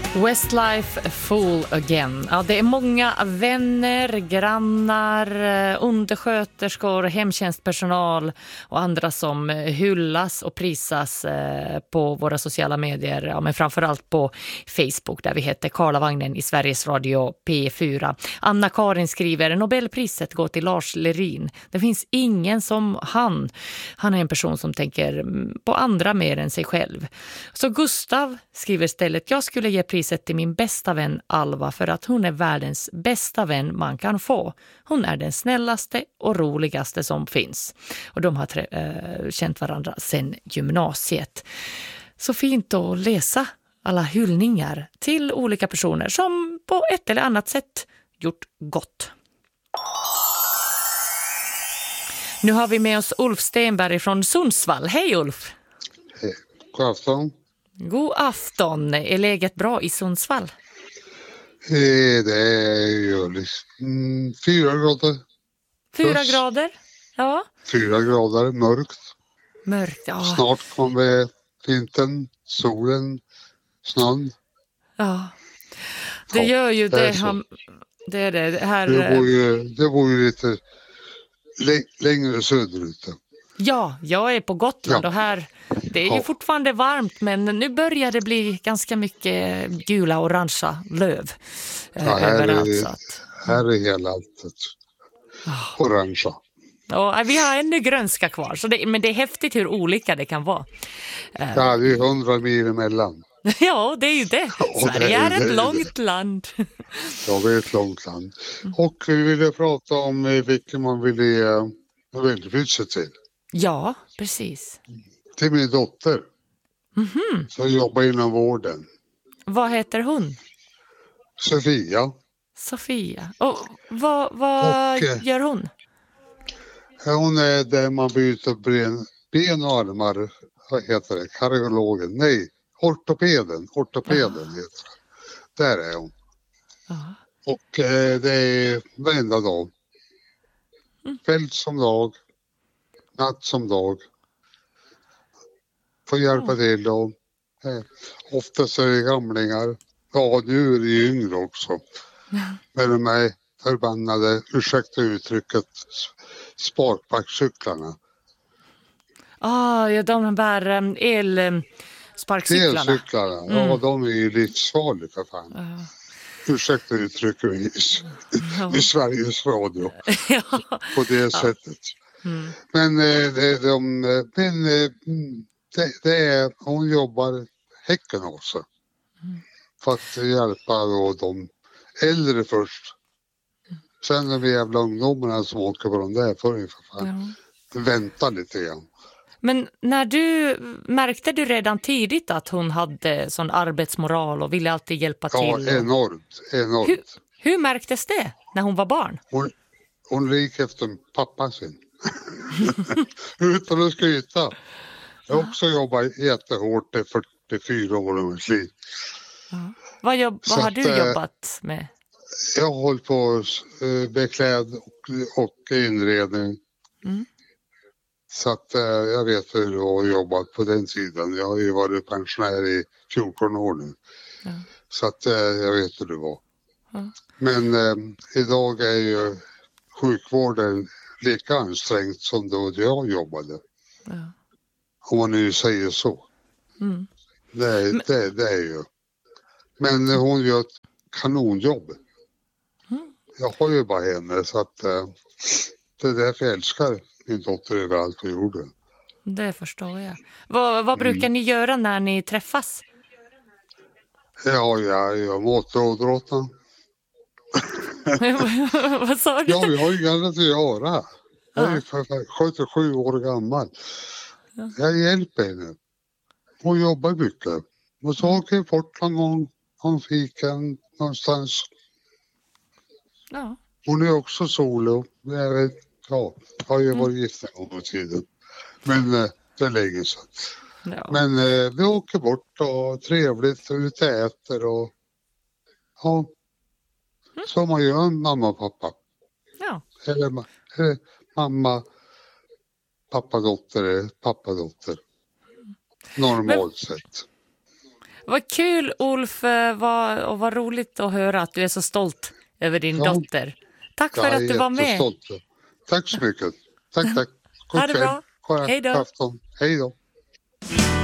Westlife Fool Again. Ja, det är många vänner, grannar, undersköterskor, hemtjänstpersonal och andra som hyllas och prisas på våra sociala medier. Ja, men framförallt på Facebook där vi heter Karlavagnen i Sveriges Radio P4. Anna-Karin skriver: Nobelpriset går till Lars Lerin. Det finns ingen som han. Han är en person som tänker på andra mer än sig själv. Så Gustav skriver istället: jag skulle ge priset till min bästa vän Alva för att hon är världens bästa vän man kan få. Hon är den snällaste och roligaste som finns. Och de har känt varandra sedan gymnasiet. Så fint att läsa alla hyllningar till olika personer som på ett eller annat sätt gjort gott. Nu har vi med oss Ulf Stenberg från Sundsvall. Hej Ulf! Hej, god afton. God afton. Är läget bra i Sundsvall? Det är ju liksom 4 grader. 4 grader? Ja. 4 grader, mörkt. Mörkt, ja. Snart kommer vintern, solen, snön. Ja. Det gör ju det. Det är det här. Det bor ju lite längre söderut. Ja, jag är på Gotland och här, det är ju fortfarande varmt men nu börjar det bli ganska mycket gula och orangea löv överallt. Här är hela allt orangea. Ja, vi har ännu grönska kvar, så men det är häftigt hur olika det kan vara. Ja, det är 100 mil emellan. Ja, det är ju det. Sverige är ett långt land. Ja, det är ett långt land. Och vi ville prata om vilken man vill ge Nobelpriset till. Ja, precis. Till min dotter. Mm-hmm. Som jobbar inom vården. Vad heter hon? Sofia. Och vad gör hon? Hon är där man byter ben och armar. Vad heter det? Kardiologen? Nej, ortopeden heter det. Där är hon. Och det är varenda dag. Kväll som dag. Natt som dag. Får hjälpa till och oftast är det gamlingar. Ja, nu är det yngre också. Men de är förbannade, ursäkta uttrycket, sparkbackcyklarna. Ja, de här elsparkcyklarna. Elcyklarna, ja de är ju livsfarliga för fan. Ursäkta uttrycket i Sveriges Radio. På det sättet. Men det är, hon jobbar Häcken också. För att hjälpa då de äldre först. Sen de jävla ungdomarna som åker på de där för fan. Vänta lite grann. Men märkte du redan tidigt att hon hade sån arbetsmoral och ville alltid hjälpa till? Ja, enormt. Hur märktes det när hon var barn? Hon gick efter pappa sin. Utan att skryta. Jag har också jobbat jättehårt i 44 år i mitt liv. Vad har du jobbat med? Jag har hållit på med kläd och inredning. Så att jag vet hur jag har jobbat på den sidan. Jag har ju varit pensionär i 14 år nu. Så att jag vet hur det var. Men idag är ju sjukvården lika ansträngt som då jag jobbade. Om man nu säger så. Det är ju. Men hon gör ett kanonjobb. Jag har ju bara henne så att det är därför jag älskar min dotter överallt på jorden. Det förstår jag. Vad brukar ni göra när ni träffas? Ja, jag gör motorådrotten. Vad sa du? Ja, jag har inget annat att göra. Jag är 77 år gammal. Jag hjälper henne. Hon jobbar mycket. Och så åker jag bort någon fiken någonstans. Ja. Hon är också solo. Jag vet, jag har ju varit gift en gång i tiden. Men det är länge sedan. Ja. Men vi åker bort och trevligt och ute och äter och så man gör mamma och pappa. Ja. Eller mamma, pappa, dotter. Normalt sett. Vad kul, Ulf, och vad roligt att höra att du är så stolt över din dotter. Tack för att du var med. Tack så mycket. Tack. Ha det bra. Hej då. Hej då.